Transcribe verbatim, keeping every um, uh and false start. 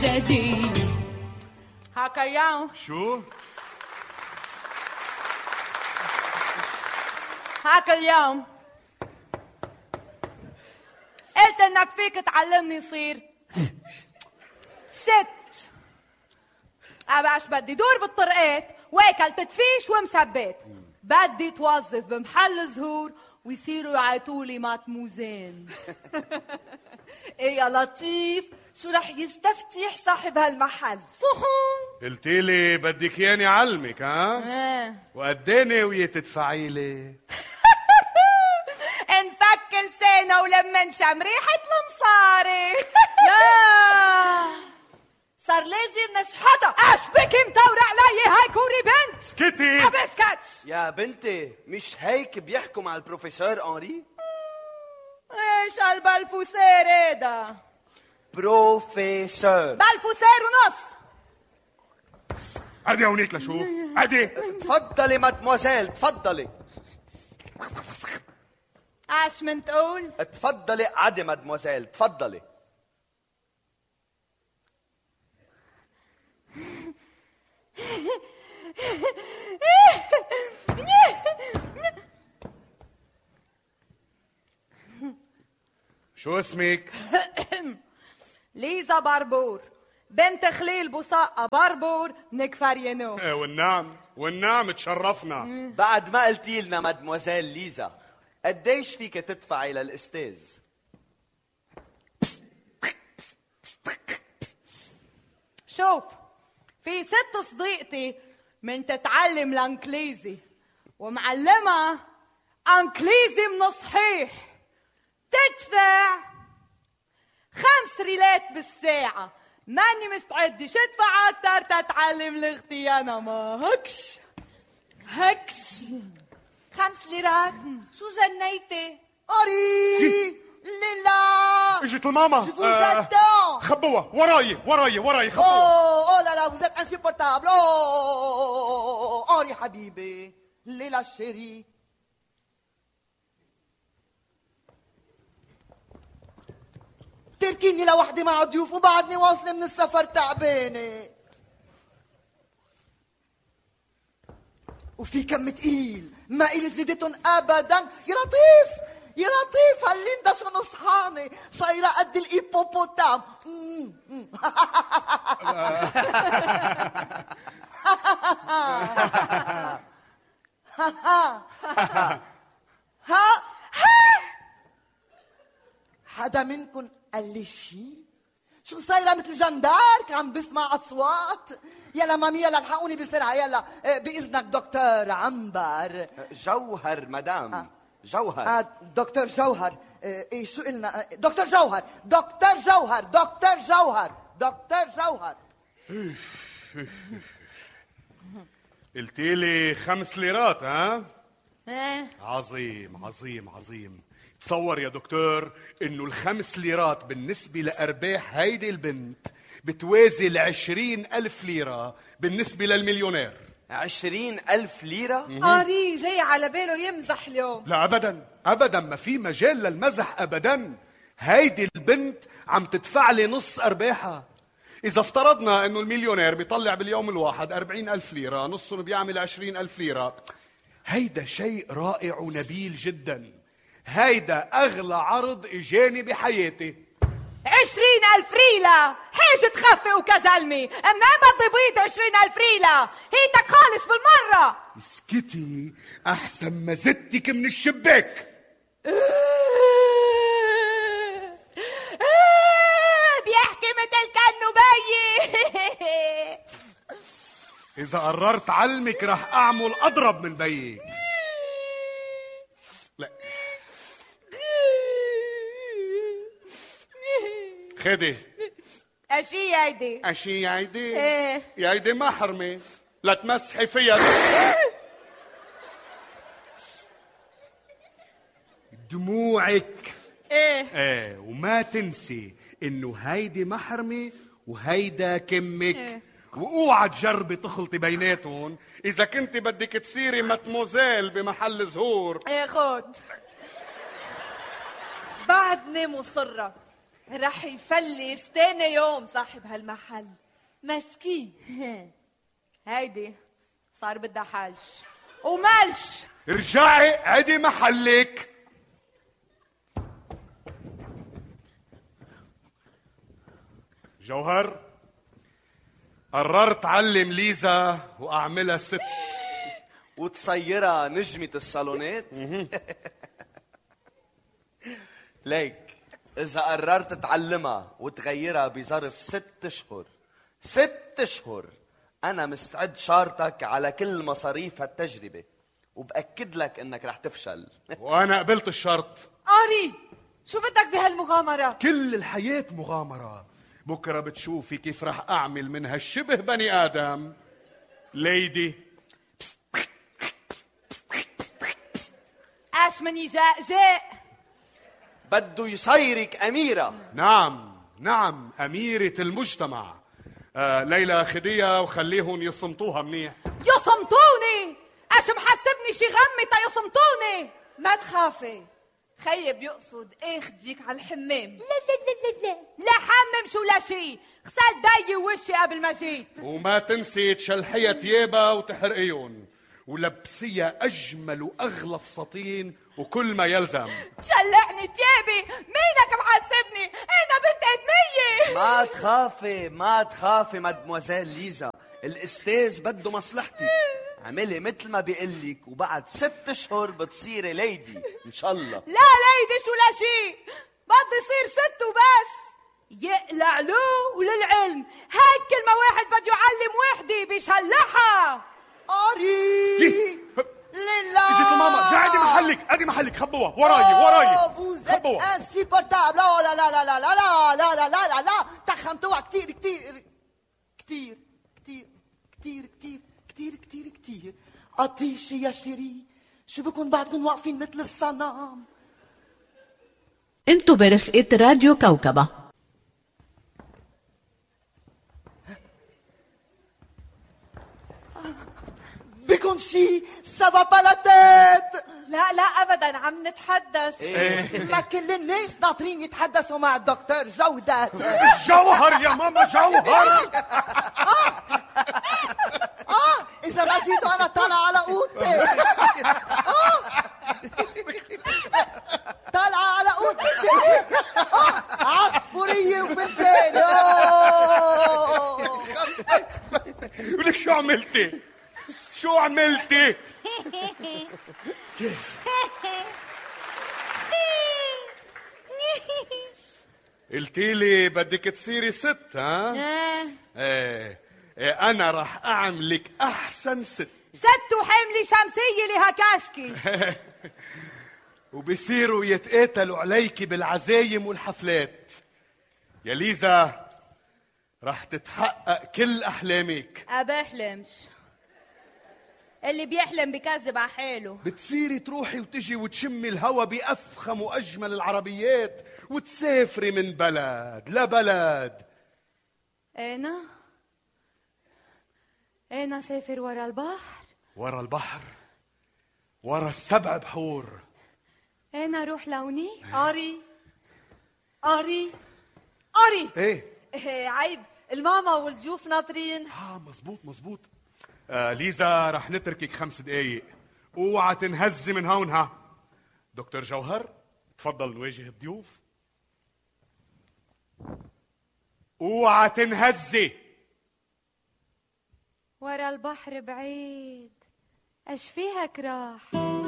جديد. هاكا اليوم شو؟ هاكا اليوم قلت انك فيك تعلمني صير ست. أباش بدي دور بالطرقات واكل تدفيش ومثبت. بدي توظف بمحل زهور ويصيروا يعيطولي ماتموزين. ايه يا لطيف، شو رح يستفتح صاحب هالمحل؟ صحون قلتيلي بدك ياني علمك ها؟ ايه وقديني ويا تدفعي لي؟ انفك لسانه ولما ريحة المصاري. لا صار لازم نشحطها. اشبك مدور علي هاي كوري بنت. سكتي. ابسكتش يا بنتي، مش هيك بيحكوا مع البروفيسور أنري؟ ايش هالبلفوسير هيدا؟ بروفيسور. بلفوسير ونص. عدي هونيك لشوف، عدي. تفضلي مادموزيل، تفضلي. اش من تقول؟ تفضلي عدي مادموزيل، تفضلي. شو اسمك؟ ليزا بربور بنت خليل بوصاقة بربور من كفرينو. والنعم والنعم تشرفنا. بعد ما قلتي لنا مادموزيل ليزا، قديش فيك تدفعي للأستاذ؟ شوف، في ست صديقتي من تتعلم الانجليزي ومعلمة انجليزي من صحيح، تدفع خمس ريالات بالساعة. ماني مستعدة ادفع اكتر تتعلم لغتي انا. ما هكش هكش خمس ليرات؟ شو جنيتي؟ أري ليلا اجت الماما. Je vous attends. خبوها وراي وراي وراي خبوها. Oh, oh là là, vous êtes insupportable. Oh, Henri حبيبي، ليلا chérie. تركيني لوحدي مع ضيوف وبعدني واصلة من السفر تعبانة. وفي كم تقيل ما إلي زيدتن أبدا. يا لطيف يا لطيف، هالليندا شو نصحانة صايرة قد الإيبوبوتام. ها حدا منكن قال لي شي؟ شو صايرة مثل جندارك عم بسمع أصوات؟ يلا مامي يلا الحقوني بسرعة يلا. بإذنك دكتور عنبر. جوهر مدام. آه. جوهر. آه دكتور جوهر. آه إيه شو قلنا؟ آه دكتور جوهر دكتور جوهر دكتور جوهر دكتور جوهر. قلتيلي خمس ليرات ها؟ ايه عظيم عظيم عظيم. تصور يا دكتور انه الخمس ليرات بالنسبة لأرباح هيدي البنت بتوازي العشرين ألف ليرة بالنسبة للمليونير. عشرين ألف ليرة؟ آري جاي على باله يمزح اليوم. لا أبدا أبدا، ما في مجال للمزح أبدا. هيدي البنت عم تدفع لي نص أرباحها. إذا افترضنا أنه المليونير بيطلع باليوم الواحد أربعين ألف ليرة، نصهم بيعمل عشرين ألف ليرة. هيدا شيء رائع ونبيل جدا. هيدا أغلى عرض إجاني بحياتي. عشرين ألف ريلة حاجة تخفي وكزلمي. منين بدي بيض عشرين ألف ريلة؟ هيتك خالص بالمرة. اسكتي أحسن ما زدتك من الشباك. بيحكي مثل كأنه بيي. إذا قررت علمك رح أعمل أضرب من بيك. لا خدي. اشي هيدي؟ أشي يايدي؟ ايه يايدي محرمة لا تمسحي فيها. دموعك. ايه ايه وما تنسي انه هيدي محرمة وهيدا كمك. إيه. واوعى تجربي تخلطي بيناتهم اذا كنت بدك تصيري ماتموزيل بمحل زهور. ايه خد. بعدني مصرة رح يفلس تاني يوم صاحب هالمحل مسكين. هيدي صار بدها حلش وملش. ارجعي عدي محلك. جوهر، قررت علم ليزا واعملها ست وتصيرها نجمة الصالونات. ليك إذا قررت تعلمها وتغيرها بظرف ست أشهر ست أشهر أنا مستعد شارتك على كل مصاريف هالتجربة، وبأكد لك إنك رح تفشل. وانا قبلت الشرط. آري شو بدك بهالمغامرة؟ كل الحياة مغامرة. بكرة بتشوفي كيف رح أعمل من هالشبه بني آدم ليدي. اش مني جاء جاء بده يصيرك أميرة. نعم نعم، أميرة المجتمع. آه ليلى خديها وخليهم يصمتوها منيح. يصمتوني؟ اش محسبني شي غمي تا يصمتوني؟ ما تخافي، خيي بيقصد اخديك على الحمام. لا لا لا لا لا لا حمم شو لا شي، غسل داي وشي قبل ما جيت. وما تنسي تشلحيها تيابها وتحرقيهم ولبسيها أجمل وأغلى فساتين وكل ما يلزم. شلحني تيابي؟ مينك محسبني؟ أنا بنت أدمية. ما تخافي ما تخافي مادموزيل ليزا، الأستاذ بده مصلحتك. اعملي مثل ما بيقلك وبعد ست اشهر بتصيري ليدي ان شاء الله. لا ليدي شو لا شي، بدي يصير ست وبس. يقلع له وللعلم هاي كلمة واحد بده يعلم وحدي بيشلحها. آري لله اجت ماما، جا ادي محلك ادي محلك. خبوها وراي وراي. خبوها انسيبورتابل. لا لا لا لا لا لا لا لا لا لا لا تخنتوها كتير كتير كتير كتير كتير كتير كتير كتير كتير. قطيشي يا شيري، شو بكون بعدكم واقفين مثل الصنم؟ انتو برفقة راديو كوكبة. بكون شي سافا بالاتيت. لا لا ابدا عم نتحدث. ما كل الناس ناطرين يتحدثوا مع الدكتور جودة. جوهر يا ماما جوهر. اه اذا ما جيتوا انا طالعه على اوضتي. طالعه على اوضتي. اه عصفوريه وفلفل. ولك شو عملتي؟ شو عملتي؟ قلتي لي بدك تصيري ست ها؟ ايه ايه انا رح اعملك احسن ست. ست وحملي شمسية لها كاشكي. وبصيروا يتقاتلوا عليكي بالعزايم والحفلات. يا ليزا رح تتحقق كل احلامك. أبحلمش، اللي بيحلم بكذب على حاله. بتصيري تروحي وتجي وتشمي الهوا بأفخم وأجمل العربيات وتسافري من بلد لبلد. أنا أنا سافر ورا البحر. ورا البحر، ورا السبع بحور. أنا روح لوني. آري آري آري ايه إيه عيب، الماما والضيوف ناطرين. اه مزبوط مزبوط. آه ليزا رح نتركك خمس دقايق، اوعى تنهزي من هونها. دكتور جوهر تفضل نواجه الضيوف. اوعى تنهزي. ورا البحر بعيد، اش فيها كراح.